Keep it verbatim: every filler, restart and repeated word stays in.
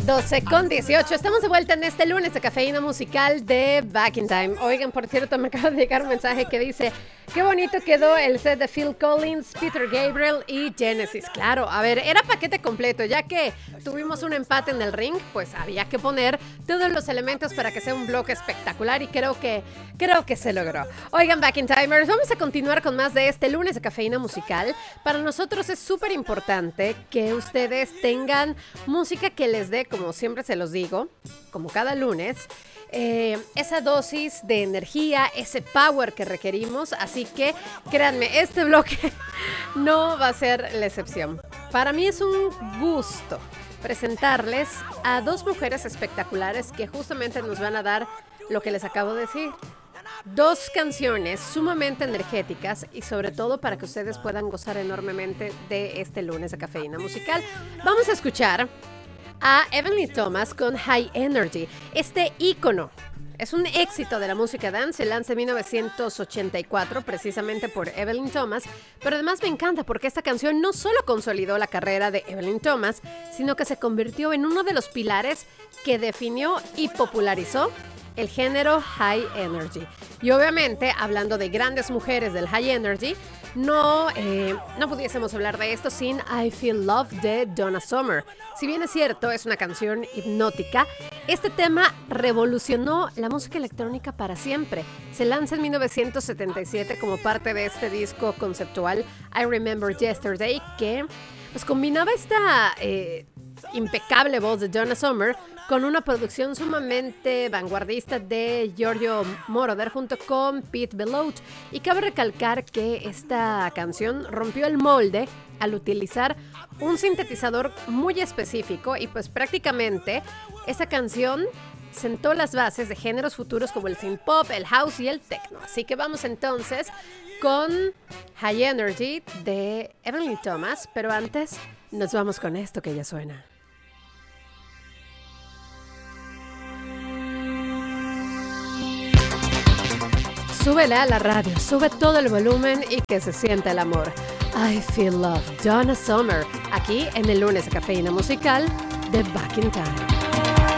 doce con dieciocho. Estamos de vuelta en este lunes de Cafeína Musical de Back in Time. Oigan, por cierto, me acaba de llegar un mensaje que dice: qué bonito quedó el set de Phil Collins, Peter Gabriel y Genesis. Claro, a ver, era paquete completo. Ya que tuvimos un empate en el ring, pues había que poner todos los elementos para que sea un bloque espectacular, y creo que, creo que se logró. Oigan, Back in Timers, vamos a continuar con más de este lunes de Cafeína Musical. Para nosotros es súper importante que ustedes tengan música que les dé, como siempre se los digo, como cada lunes, eh, esa dosis de energía, ese power que requerimos. Así que créanme, este bloque no va a ser la excepción. Para mí es un gusto presentarles a dos mujeres espectaculares que justamente nos van a dar lo que les acabo de decir. Dos canciones sumamente energéticas y sobre todo para que ustedes puedan gozar enormemente de este lunes de Cafeína Musical. Vamos a escuchar a Evelyn Thomas con High Energy. Este ícono es un éxito de la música dance, se lanza en mil novecientos ochenta y cuatro precisamente por Evelyn Thomas, pero además me encanta porque esta canción no solo consolidó la carrera de Evelyn Thomas, sino que se convirtió en uno de los pilares que definió y popularizó el género High Energy. Y obviamente, hablando de grandes mujeres del High Energy, no, eh, no pudiésemos hablar de esto sin I Feel Love de Donna Summer. Si bien es cierto, es una canción hipnótica, este tema revolucionó la música electrónica para siempre. Se lanza en mil novecientos setenta y siete como parte de este disco conceptual I Remember Yesterday, que pues combinaba esta eh, impecable voz de Donna Summer con una producción sumamente vanguardista de Giorgio Moroder junto con Pete Bellotte. Y cabe recalcar que esta canción rompió el molde al utilizar un sintetizador muy específico, y pues prácticamente esta canción sentó las bases de géneros futuros como el synth pop, el house y el techno. Así que vamos entonces con High Energy de Evelyn Thomas, pero antes nos vamos con esto que ya suena. Súbele a la radio, sube todo el volumen y que se sienta el amor. I Feel Love, Donna Summer, aquí en el lunes de Cafeína Musical de Back in Time.